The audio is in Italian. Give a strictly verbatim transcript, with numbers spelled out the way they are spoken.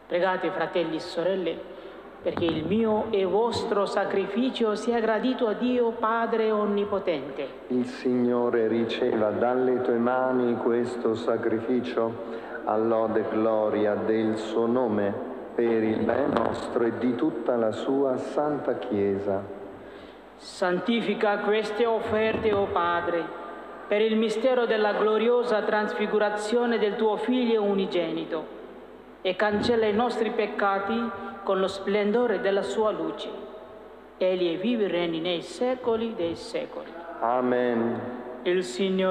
Pregate, fratelli e sorelle, perché il mio e vostro sacrificio sia gradito a Dio Padre Onnipotente. Il Signore riceva dalle tue mani questo sacrificio, all'ode e gloria del suo nome, per il bene nostro e di tutta la sua Santa Chiesa. Santifica queste offerte, o Padre, per il mistero della gloriosa trasfigurazione del tuo Figlio unigenito, e cancella i nostri peccati con lo splendore della sua luce. Egli vive e regni nei secoli dei secoli. Amen. Il Signore